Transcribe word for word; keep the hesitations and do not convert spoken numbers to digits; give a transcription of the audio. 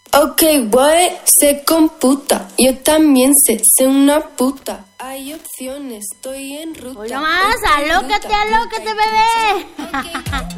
Ok, boy, se computa. Yo también sé, sé una puta. Hay opciones, estoy en ruta. Oye, más, alócate, alócate, bebé.